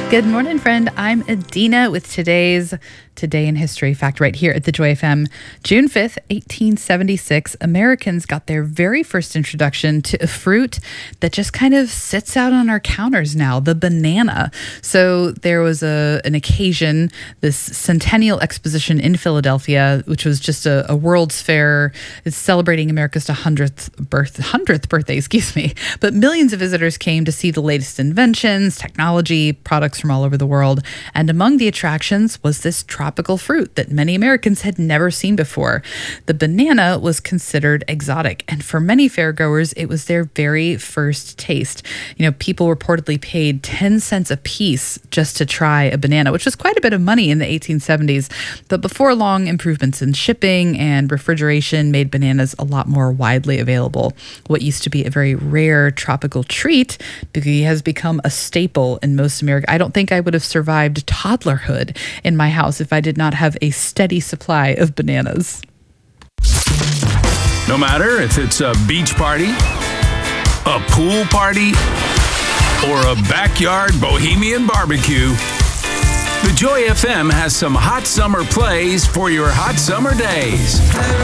Good morning, friend. I'm Adina with today's Today in History fact right here at the Joy FM. June 5th, 1876, Americans got their very first introduction to a fruit that just kind of sits out on our counters now, the banana. So there was an occasion, this Centennial Exposition in Philadelphia, which was just a World's Fair. It's celebrating America's 100th birthday, But millions of visitors came to see the latest inventions, technology, products from all over the world. And among the attractions was this tropical fruit that many Americans had never seen before. The banana was considered exotic, and for many fairgoers, it was their very first taste. You know, people reportedly paid 10 cents a piece just to try a banana, which was quite a bit of money in the 1870s. But before long, improvements in shipping and refrigeration made bananas a lot more widely available. What used to be a very rare tropical treat has become a staple in most America. I don't think I would have survived toddlerhood in my house if I did not have a steady supply of bananas. No matter if it's a beach party, a pool party, or a backyard bohemian barbecue, the Joy FM has some hot summer plays for your hot summer days.